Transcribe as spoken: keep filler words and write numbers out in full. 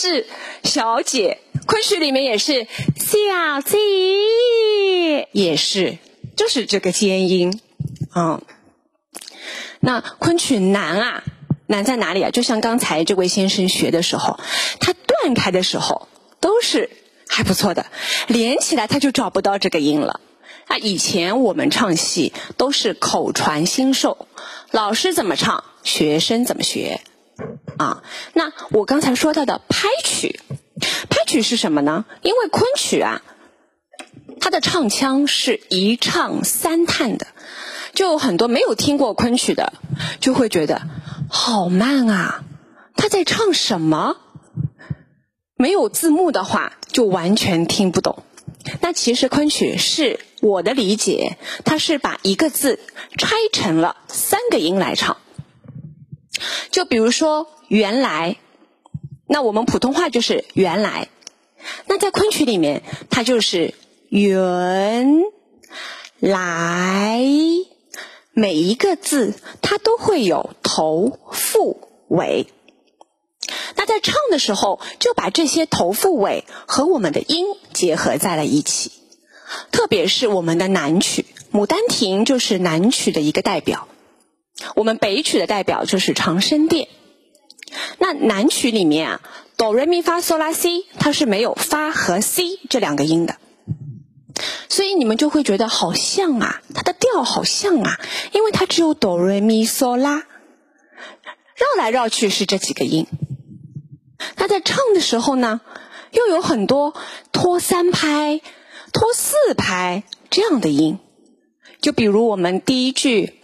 是小姐，昆曲里面也是小姐，也是就是这个尖音。嗯，那昆曲难啊，难在哪里啊？就像刚才这位先生学的时候，他断开的时候都是还不错的，连起来他就找不到这个音了。啊，以前我们唱戏都是口传心授，老师怎么唱，学生怎么学啊。那我刚才说到的拍曲，拍曲是什么呢？因为昆曲啊，它的唱腔是一唱三叹的，就有很多没有听过昆曲的就会觉得好慢啊，他在唱什么？没有字幕的话就完全听不懂。那其实昆曲是我的理解，它是把一个字拆成了三个音来唱。就比如说原来，那我们普通话就是原来，那在昆曲里面它就是原来，每一个字它都会有头腹尾。那在唱的时候就把这些头腹尾和我们的音结合在了一起，特别是我们的南曲，牡丹亭就是南曲的一个代表，我们北曲的代表就是长生殿。那南曲里面啊，哆来咪发嗦拉西它是没有发和 C 这两个音的，所以你们就会觉得好像啊，它的调好像啊，因为它只有哆来咪嗦拉，绕来绕去是这几个音。那在唱的时候呢，又有很多拖三拍、拖四拍这样的音。就比如我们第一句